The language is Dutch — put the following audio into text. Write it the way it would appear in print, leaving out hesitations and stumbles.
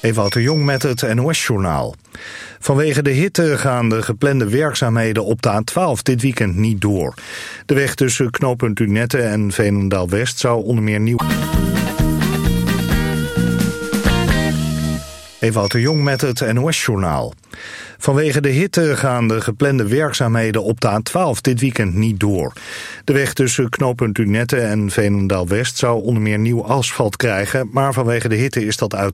Ewout de Jong met het NOS-journaal. Vanwege de hitte gaan de geplande werkzaamheden op de A12 dit weekend niet door. De weg tussen knooppunt Lunette en Veenendaal-West zou onder meer nieuw... Ewout de Jong met het NOS-journaal. Vanwege de hitte gaan de geplande werkzaamheden op de A12 dit weekend niet door. De weg tussen knooppunt Lunette en Veenendaal-West zou onder meer nieuw asfalt krijgen, maar vanwege de hitte is dat uit.